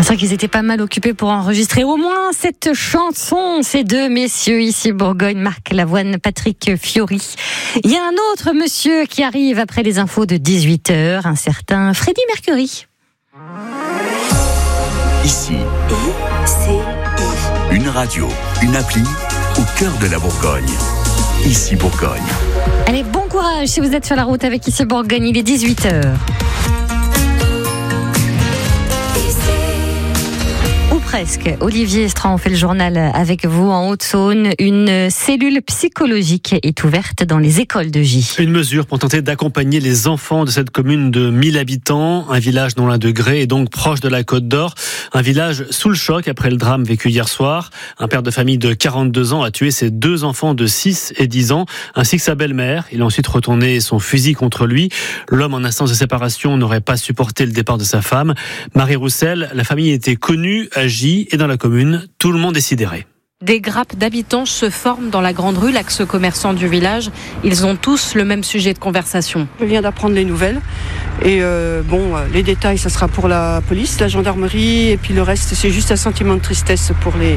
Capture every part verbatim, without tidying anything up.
C'est vrai qu'ils étaient pas mal occupés pour enregistrer au moins cette chanson, ces deux messieurs ici Bourgogne, Marc Lavoine, Patrick Fiori. Il y a un autre monsieur qui arrive après les infos de dix-huit heures, un certain Freddie Mercury. Ici, une radio, une appli au cœur de la Bourgogne. Ici Bourgogne. Allez, bon courage si vous êtes sur la route avec Ici Bourgogne, il est dix-huit heures. Ou presque. Olivier Estran, on fait le journal avec vous en Haute-Saône. Une cellule psychologique est ouverte dans les écoles de Gy. Une mesure pour tenter d'accompagner les enfants de cette commune de mille habitants, un village non loin de Grès et donc proche de la Côte d'Or. Un village sous le choc après le drame vécu hier soir. Un père de famille de quarante-deux ans a tué ses deux enfants de six et dix ans, ainsi que sa belle-mère. Il a ensuite retourné son fusil contre lui. L'homme en instance de séparation n'aurait pas supporté le départ de sa femme. Marie Roussel, la famille était connue à Gy et dans la commune, tout le monde est sidéré. Des grappes d'habitants se forment dans la grande rue, l'axe commerçant du village. Ils ont tous le même sujet de conversation. Je viens d'apprendre les nouvelles. Et euh, bon, les détails, ça sera pour la police, la gendarmerie. Et puis le reste, c'est juste un sentiment de tristesse pour les,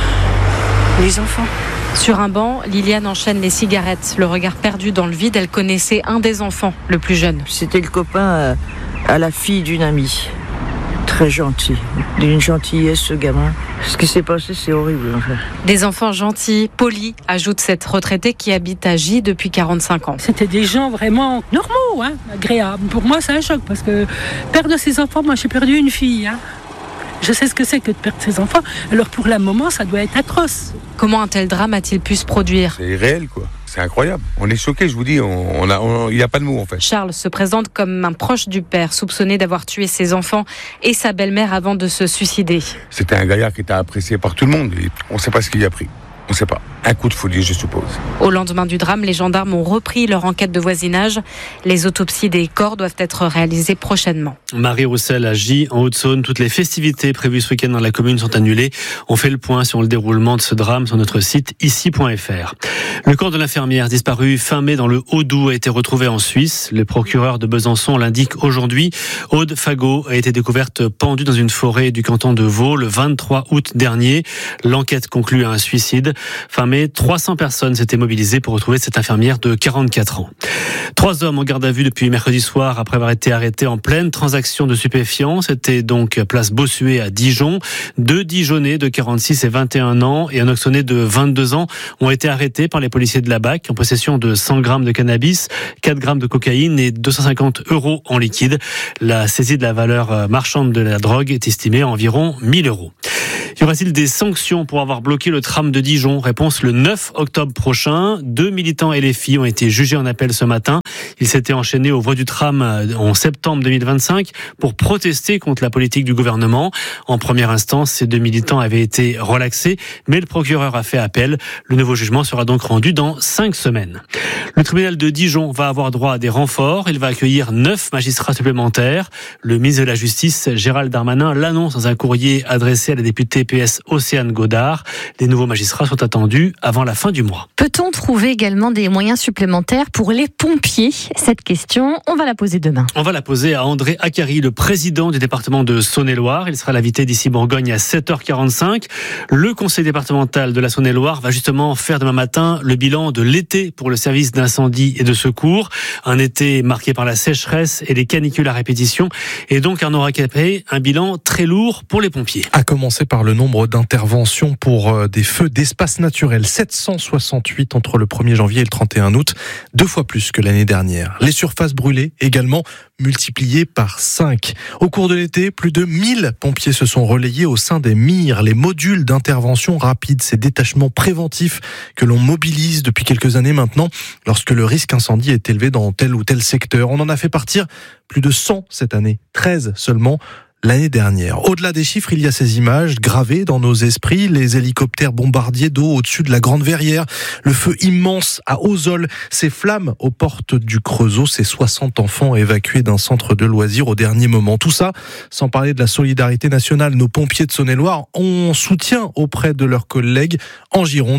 les enfants. Sur un banc, Liliane enchaîne les cigarettes. Le regard perdu dans le vide, elle connaissait un des enfants, le plus jeune. C'était le copain à la fille d'une amie. Très gentil, d'une gentillesse ce gamin. Ce qui s'est passé, c'est horrible en fait. Des enfants gentils, polis, ajoute cette retraitée qui habite à Gy depuis quarante-cinq ans. C'était des gens vraiment normaux, hein, agréables. Pour moi, c'est un choc parce que perdre ses enfants, moi j'ai perdu une fille. Hein. Je sais ce que c'est que de perdre ses enfants. Alors pour le moment, ça doit être atroce. Comment un tel drame a-t-il pu se produire ? C'est réel quoi. C'est incroyable. On est choqués, je vous dis. On, on a, on, il n'y a pas de mots en fait. Charles se présente comme un proche du père, soupçonné d'avoir tué ses enfants et sa belle-mère avant de se suicider. C'était un gaillard qui était apprécié par tout le monde. Et on ne sait pas ce qu'il y a pris. On ne sait pas. Un coup de folie, je suppose. Au lendemain du drame, les gendarmes ont repris leur enquête de voisinage. Les autopsies des corps doivent être réalisées prochainement. Marie Roussel à Gy, en Haute-Saône. Toutes les festivités prévues ce week-end dans la commune sont annulées. On fait le point sur le déroulement de ce drame sur notre site ici point f r. Le corps de l'infirmière disparue fin mai dans le Haut-Doubs a été retrouvé en Suisse. Le procureur de Besançon l'indique aujourd'hui. Aude Fagot a été découverte pendue dans une forêt du canton de Vaud le vingt-trois août dernier. L'enquête conclut à un suicide. Fin mai, trois cents personnes s'étaient mobilisées pour retrouver cette infirmière de quarante-quatre ans. Trois hommes en garde à vue depuis mercredi soir après avoir été arrêtés en pleine transaction de stupéfiants. C'était donc place Bossuet à Dijon. Deux Dijonnais de quarante-six et vingt et un ans et un Oxonais de vingt-deux ans ont été arrêtés par les policiers de la B A C en possession de cent grammes de cannabis, quatre grammes de cocaïne et deux cent cinquante euros en liquide. La saisie de la valeur marchande de la drogue est estimée à environ mille euros. Y aura-t-il des sanctions pour avoir bloqué le tram de Dijon ? Réponse le neuf octobre prochain. Deux militants L F I ont été jugés en appel ce matin. Ils s'étaient enchaînés aux voies du tram en septembre deux mille vingt-cinq pour protester contre la politique du gouvernement. En première instance, ces deux militants avaient été relaxés, mais le procureur a fait appel. Le nouveau jugement sera donc rendu dans cinq semaines. Le tribunal de Dijon va avoir droit à des renforts. Il va accueillir neuf magistrats supplémentaires. Le ministre de la Justice, Gérald Darmanin, l'annonce dans un courrier adressé à la députée P S Océane Godard. Les nouveaux magistrats sont attendus avant la fin du mois. Peut-on trouver également des moyens supplémentaires pour les pompiers ? Cette question, on va la poser demain. On va la poser à André Acari, le président du département de Saône-et-Loire. Il sera l'invité d'ici Bourgogne à sept heures quarante-cinq. Le conseil départemental de la Saône-et-Loire va justement faire demain matin le bilan de l'été pour le service d'incendie et de secours. Un été marqué par la sécheresse et les canicules à répétition. Et donc un aura capé, un bilan très lourd pour les pompiers. À commencer par le nombre d'interventions pour des feux d'espace naturel. sept cent soixante-huit entre le premier janvier et le trente et un août. Deux fois plus que l'année dernière. Les surfaces brûlées également multipliées par cinq. Au cours de l'été, plus de mille pompiers se sont relayés au sein des M I R, les modules d'intervention rapide, ces détachements préventifs que l'on mobilise depuis quelques années maintenant lorsque le risque incendie est élevé dans tel ou tel secteur. On en a fait partir plus de cent cette année, treize seulement l'année dernière. Au-delà des chiffres, il y a ces images gravées dans nos esprits, les hélicoptères bombardiers d'eau au-dessus de la Grande Verrière, le feu immense à Ozol, ces flammes aux portes du Creusot, ces soixante enfants évacués d'un centre de loisirs au dernier moment. Tout ça, sans parler de la solidarité nationale, nos pompiers de Saône-et-Loire ont soutien auprès de leurs collègues en Gironde.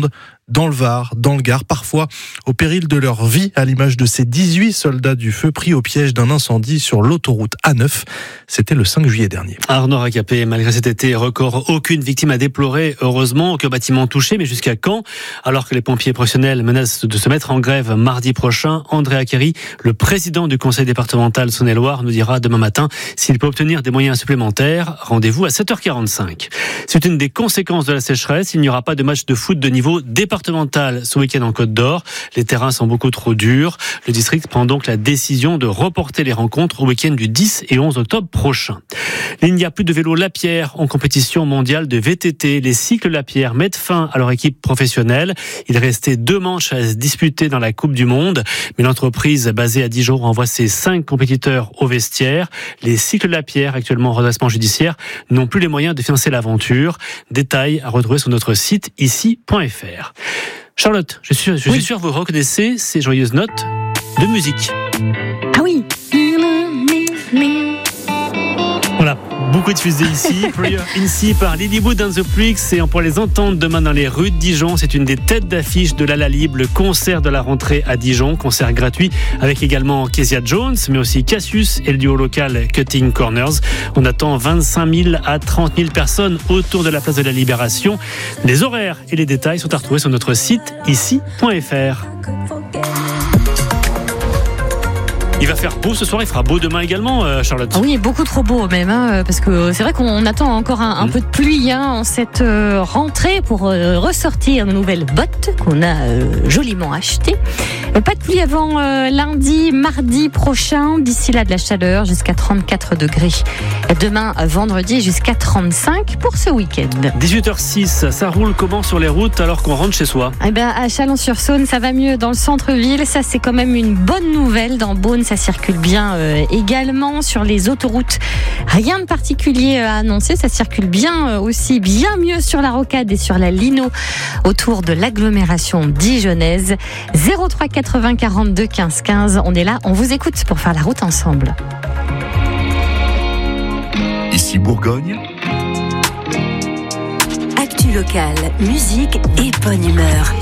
dans le Var, dans le Gard, parfois au péril de leur vie, à l'image de ces dix-huit soldats du feu pris au piège d'un incendie sur l'autoroute A neuf. C'était le cinq juillet dernier. Arnaud Racapé, malgré cet été record, aucune victime à déplorer, heureusement, aucun bâtiment touché, mais jusqu'à quand? Alors que les pompiers professionnels menacent de se mettre en grève mardi prochain, André Acquery, le président du conseil départemental Saône-et-Loire, nous dira demain matin s'il peut obtenir des moyens supplémentaires. Rendez-vous à sept heures quarante-cinq. C'est une des conséquences de la sécheresse. Il n'y aura pas de match de foot de niveau départemental ce week-end en Côte d'Or. Les terrains sont beaucoup trop durs. Le district prend donc la décision de reporter les rencontres au week-end du dix et onze octobre prochain. Il n'y a plus de vélo Lapierre en compétition mondiale de V T T. Les cycles Lapierre mettent fin à leur équipe professionnelle. Il restait deux manches à se disputer dans la Coupe du Monde, mais l'entreprise basée à Dijon renvoie ses cinq compétiteurs au vestiaire. Les cycles Lapierre, actuellement en redressement judiciaire, n'ont plus les moyens de financer l'aventure. Détails à retrouver sur notre site ici point f r. Charlotte, je suis, je oui. suis sûr que vous reconnaissez ces joyeuses notes de musique. Ah oui. Voilà, beaucoup diffusé ici. Prayer in Sea par Lilywood and the Pricks, et on pourra les entendre demain dans les rues de Dijon. C'est une des têtes d'affiche de l'Ala Libre, le concert de la rentrée à Dijon, concert gratuit avec également Kezia Jones, mais aussi Cassius et le duo local Cutting Corners. On attend vingt-cinq mille à trente mille personnes autour de la place de la Libération. Les horaires et les détails sont à retrouver sur notre site ici point f r. Il va faire beau ce soir, il fera beau demain également, euh, Charlotte. Ah oui, beaucoup trop beau même, hein, parce que c'est vrai qu'on attend encore un, un mmh. peu de pluie hein, en cette euh, rentrée pour euh, ressortir de nouvelles bottes qu'on a euh, joliment achetées. Euh, pas de pluie avant euh, lundi, mardi prochain. D'ici là, de la chaleur jusqu'à trente-quatre degrés. Demain, vendredi, jusqu'à trente-cinq pour ce week-end. dix-huit heures six, ça roule comment sur les routes alors qu'on rentre chez soi? Eh ben, à Chalon-sur-Saône, ça va mieux dans le centre-ville. Ça, c'est quand même une bonne nouvelle. Dans Beaune, ça circule bien euh, également. Sur les autoroutes, rien de particulier à annoncer. Ça circule bien euh, aussi, bien mieux sur la Rocade et sur la Lino autour de l'agglomération dijonnaise. zéro trois quatre-vingts quarante-deux quinze quinze. On est là, on vous écoute pour faire la route ensemble. Ici Bourgogne. Actu locale, musique et bonne humeur.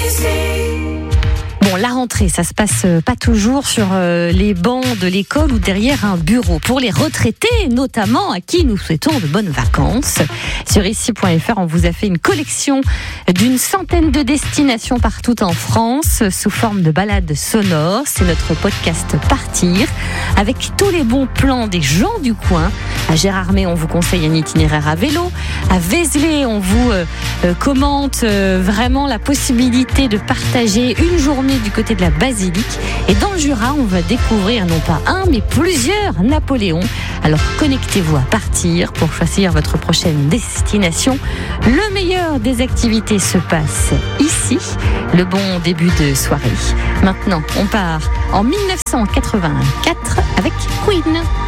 Bon, la rentrée, ça se passe pas toujours sur les bancs de l'école ou derrière un bureau. Pour les retraités, notamment, à qui nous souhaitons de bonnes vacances. Sur ici point f r, on vous a fait une collection d'une centaine de destinations partout en France, sous forme de balades sonores. C'est notre podcast Partir, avec tous les bons plans des gens du coin. À Gérardmer, on vous conseille un itinéraire à vélo. À Vézelay, on vous euh, euh, commente euh, vraiment la possibilité de partager une journée du côté de la Basilique. Et dans le Jura, on va découvrir non pas un, mais plusieurs Napoléons. Alors connectez-vous à Partir pour choisir votre prochaine destination. Le meilleur des activités se passe ici. Le bon début de soirée. Maintenant, on part en mille neuf cent quatre-vingt-quatre avec Queen.